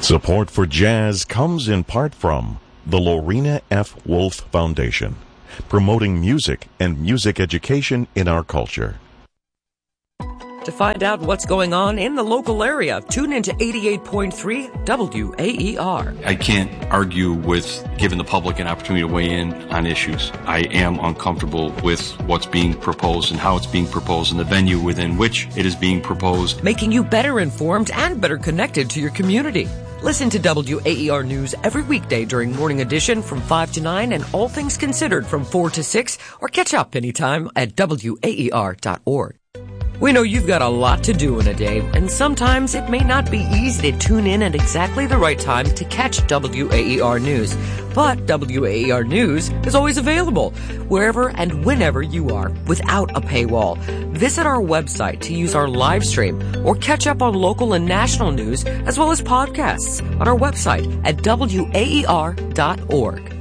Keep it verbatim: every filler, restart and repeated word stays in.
Support for jazz comes in part from the Lorena F. Wolf Foundation, promoting music and music education in our culture. To find out what's going on in the local area, tune into eighty-eight point three W A E R. I can't argue with giving the public an opportunity to weigh in on issues. I am uncomfortable with what's being proposed and how it's being proposed and the venue within which it is being proposed. Making you better informed and better connected to your community. Listen to W A E R News every weekday during Morning Edition from five to nine and All Things Considered from four to six, or catch up anytime at W A E R dot org. We know you've got a lot to do in a day, and sometimes it may not be easy to tune in at exactly the right time to catch W A E R News. But W A E R News is always available, wherever and whenever you are, without a paywall. Visit our website to use our live stream, or catch up on local and national news, as well as podcasts on our website at W A E R dot org.